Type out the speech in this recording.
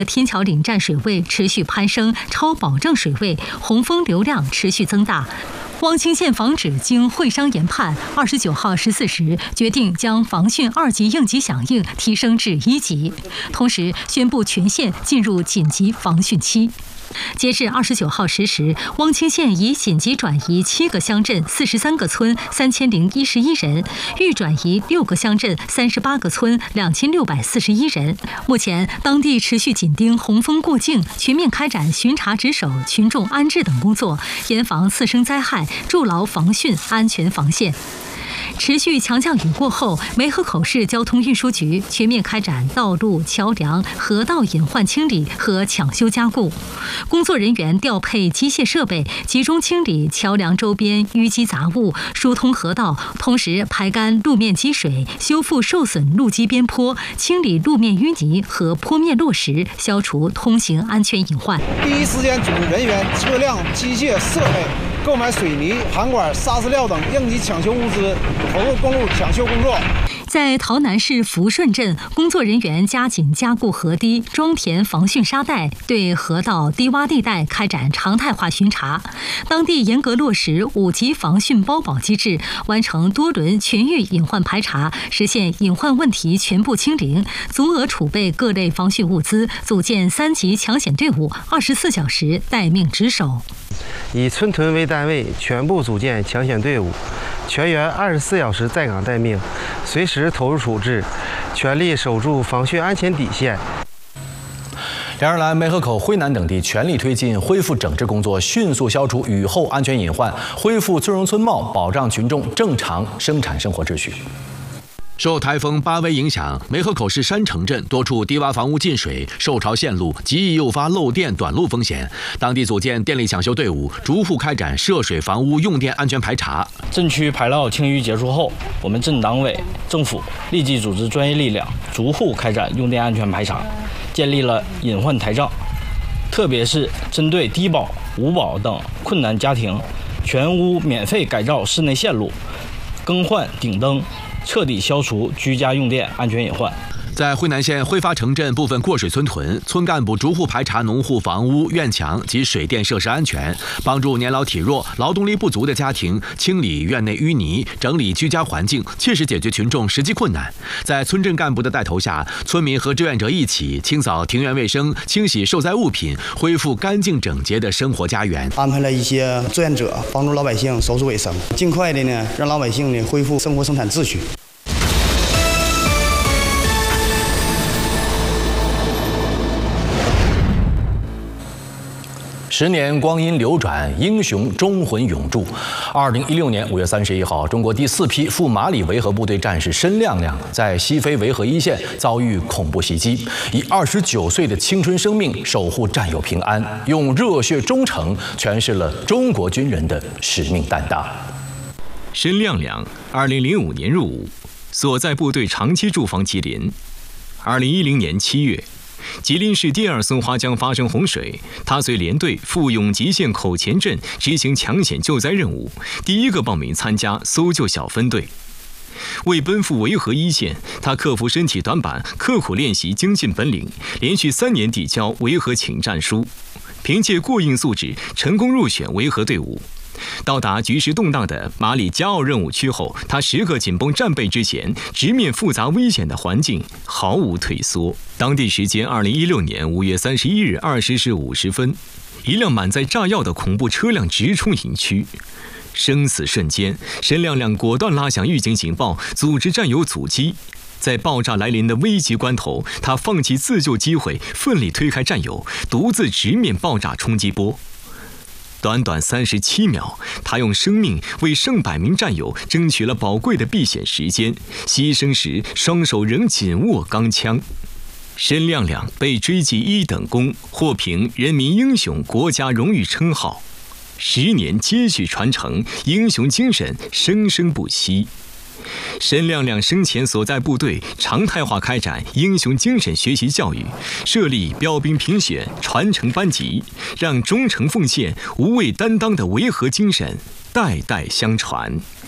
天桥岭站水位持续攀升，超保证水位，洪峰流量持续增大。汪清县防指经会商研判，29号14时决定将防汛2级应急响应提升至1级，同时宣布全县进入紧急防汛期。截至29号10时，汪清县已紧急转移7个乡镇43个村3011人，预转移6个乡镇38个村2641人。目前，当地持续紧盯洪峰过境，全面开展巡查值守、群众安置等工作，严防次生灾害，筑牢防汛安全防线。持续强降雨过后，梅河口市交通运输局全面开展道路、桥梁、河道隐患清理和抢修加固，工作人员调配机械设备，集中清理桥梁周边淤积杂物，疏通河道，同时排干路面积水，修复受损路基边坡，清理路面淤泥和坡面落石，消除通行安全隐患。 第一时间组织人员、车辆、机械设备购买水泥、涵管、砂石料等应急抢修物资，投入公路抢修工作。 在洮南市福顺镇，工作人员加紧加固河堤、装填防汛沙袋，对河道低洼地带开展常态化巡查。当地严格落实5级防汛包保机制，完成多轮全域隐患排查，实现隐患问题全部清零，足额储备各类防汛物资，组建3级抢险队伍，24小时待命值守。 以村屯为单位，全部组建抢险队伍，全员24小时在岗待命，随时投入处置，全力守住防汛安全底线。 2日来，梅河口、辉南等地全力推进恢复整治工作，迅速消除雨后安全隐患，恢复村容村貌，保障群众正常生产生活秩序。 受台风巴威影响，梅河口市山城镇多处低洼房屋进水，受潮陷路，极易诱发漏电短路风险。当地组建电力抢修队伍，逐户开展涉水房屋用电安全排查。 镇区排涝清淤结束后，我们镇党委、政府立即组织专业力量，逐户开展用电安全排查，建立了隐患台账。特别是针对低保、无保等困难家庭，全屋免费改造室内线路，更换顶灯，彻底消除居家用电安全隐患。 在辉南县辉发城镇部分过水村屯，村干部逐户排查农户房屋、院墙及水电设施安全，帮助年老体弱、劳动力不足的家庭清理院内淤泥，整理居家环境，切实解决群众实际困难。在村镇干部的带头下，村民和志愿者一起清扫庭院卫生，清洗受灾物品，恢复干净整洁的生活家园。 安排了一些志愿者帮助老百姓收拾卫生，尽快的呢让老百姓呢恢复生活生产秩序。 10年光阴流转，英雄忠魂永驻。2016年5月31号，中国第4批赴马里维和部队战士申亮亮在西非维和一线遭遇恐怖袭击，以29岁的青春生命守护战友平安，用热血忠诚诠释了中国军人的使命担当。 申亮亮2005年入伍，所在部队长期驻防吉林。2010年7月。吉林市第2松花江发生洪水，他随连队赴永吉县口前镇执行抢险救灾任务，第一个报名参加搜救小分队。为奔赴维和一线，他克服身体短板，刻苦练习精进本领，连续3年递交维和请战书，凭借过硬素质，成功入选维和队伍。到达局势动荡的马里加奥任务区后，他时刻紧绷战备之前，直面复杂危险的环境，毫无退缩。当地时间2016年5月31日20时50分，一辆满载炸药的恐怖车辆直冲营区。生死瞬间，申亮亮果断拉响预警警报，组织战友阻击。在爆炸来临的危急关头，他放弃自救机会，奋力推开战友，独自直面爆炸冲击波。短短37秒，他用生命为上百名战友争取了宝贵的避险时间，牺牲时双手仍紧握钢枪。申亮亮被追记1等功，获评人民英雄国家荣誉称号。10年接续传承，英雄精神生生不息。申亮亮生前所在部队常态化开展英雄精神学习教育，设立标兵评选传承班级，让忠诚奉献、无畏担当的维和精神代代相传。